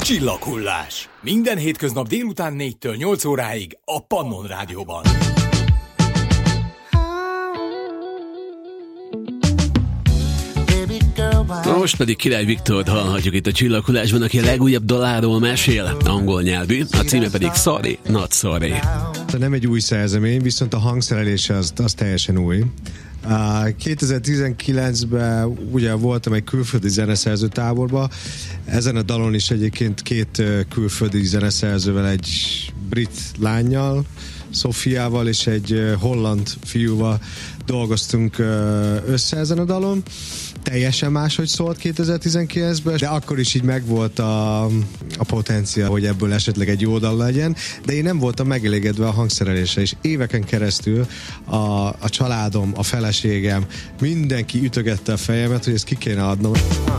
Csillaghullás. Minden hétköznap délután 4-től 8 óráig a Pannon Rádióban. Most pedig Király Viktort hallhatjuk itt a Csillaghullásban, aki a legújabb daláról mesél, angol nyelvű, a címe pedig Sorry, Not Sorry. Nem egy új szerzemény, viszont a hangszerelése az teljesen új. 2019-ben ugye voltam egy külföldi zeneszerző táborban, ezen a dalon is egyébként két külföldi zeneszerzővel, egy brit lánnyal, Szofiával és egy holland fiúval dolgoztunk össze ezen a dalon. Teljesen máshogy szólt 2019-ben, de akkor is így megvolt a potenciál, hogy ebből esetleg egy jó dal legyen, de én nem voltam megelégedve a hangszereléssel, és éveken keresztül a családom, a feleségem, mindenki ütögette a fejemet, hogy ezt ki kéne adnom.